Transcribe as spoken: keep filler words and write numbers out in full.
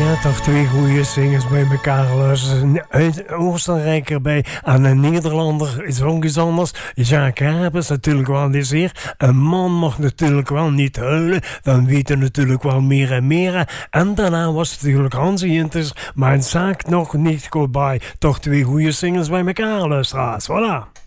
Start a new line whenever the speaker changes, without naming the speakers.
Toch twee goede zingers bij elkaar luisteren. Een Oostenrijker erbij en een Nederlander is ook iets anders. Jacques Herbers natuurlijk wel eens zeer. Een man mag natuurlijk wel niet huilen. Dan weten natuurlijk wel meer en meer. En daarna was het natuurlijk Hansi Hinters. Maar het zaakt nog niet goodbye. Toch twee goede zingers bij elkaar luisteraars. Voilà.